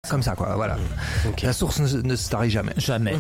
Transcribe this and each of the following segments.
Comme ça, quoi. Voilà. Okay. La source ne se tarit jamais. Jamais.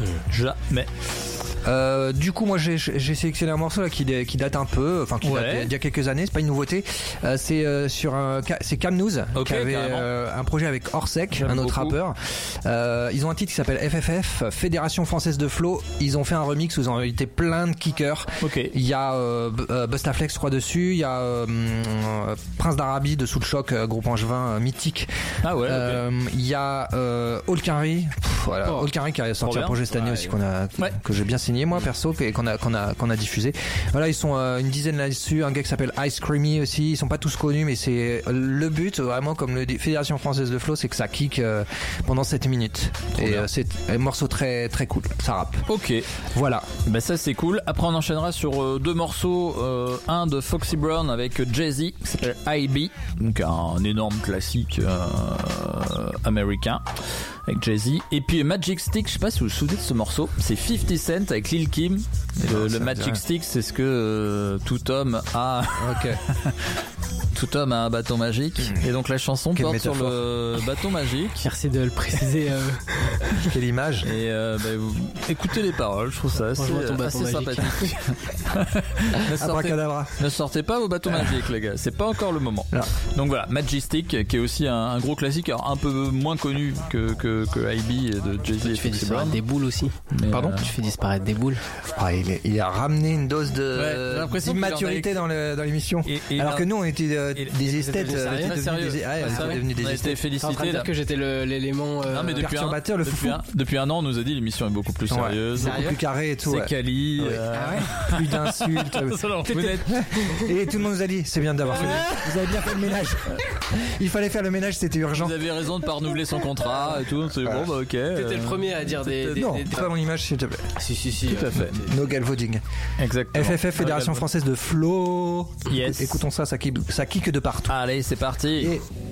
Du coup, moi, j'ai sélectionné un morceau là qui date un peu, enfin qui date d'il y a quelques années. C'est pas une nouveauté. C'est c'est Camnews qui avait un projet avec Orsec, un autre rappeur. Ils ont un titre qui s'appelle FFF, Fédération Française de Flow. Ils ont fait un remix où ils ont invité plein de kickers. Il y a Bustaflex, je crois, dessus. Il y a Prince d'Arabie de Sous le Choc, groupe angevin mythique. Il y a All-Carry. All-Carry qui a sorti un projet cette année aussi que j'ai bien signé moi perso et qu'on a diffusé. Voilà, ils sont une dizaine là-dessus. Un gars qui s'appelle Ice Creamy aussi. Ils sont pas tous connus, mais c'est le but vraiment, comme le dit Fédération Française de Flow, c'est que ça kick pendant 7 minutes. C'est un morceau très très cool. Ça rappe. Ok. Voilà. Bah ça c'est cool. Après on enchaînera sur 2 morceaux. Un de Foxy Brown avec Jay-Z qui s'appelle IB, donc un énorme classique américain avec Jay-Z. Et puis Magic Stick, je sais pas si vous vous souvenez de ce morceau, c'est 50 Cent avec Lil Kim. Le Magic Stick, c'est ce que tout homme a. Tout homme a un bâton magique. Et donc la chanson porte sur le bâton magique. Merci de le préciser. Quelle image. Et écoutez les paroles, je trouve ça assez sympathique. Ne sortez pas vos bâtons magiques, les gars, c'est pas encore le moment. Non. Donc voilà, Magic Stick qui est aussi un gros classique, alors un peu moins connu que IB de Jay-Z. Tu fais disparaître des boules aussi. Pardon ? Tu fais disparaître des boules. Il a ramené une dose d'immaturité dans l'émission. Alors que nous on était des esthètes, on a été félicités. Dire que j'étais l'élément perturbateur, le foufou. Depuis un an, on nous a dit l'émission est beaucoup plus sérieuse, beaucoup plus carrée et tout. C'est quali. Plus d'insultes. Et tout le monde nous a dit c'est bien d'avoir fait. Vous avez bien fait le ménage. Il fallait faire le ménage, c'était urgent. Vous avez raison de pas renouveler son contrat et tout. C'est bon, bah ok. T'étais le premier à dire non, pas mon image, s'il te plaît. Si. Tout à fait. No galvauding. Exactement. FFF, Fédération Française de Flow. Yes. Écoutons ça kick de partout. Allez, c'est parti.